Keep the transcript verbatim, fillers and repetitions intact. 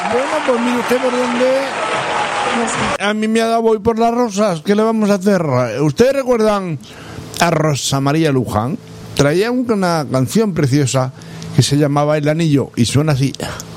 Bueno, pues mire usted por dónde. A mí me ha dado voy por las rosas. ¿Qué le vamos a hacer? ¿Ustedes recuerdan a Rosa María Luján? Traía una canción preciosa que se llamaba El Anillo y suena así.